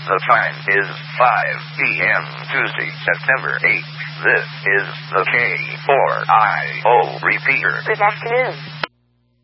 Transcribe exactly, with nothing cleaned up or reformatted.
The time is five p.m. Tuesday, September eighth. This is the K four I O repeater. Good afternoon.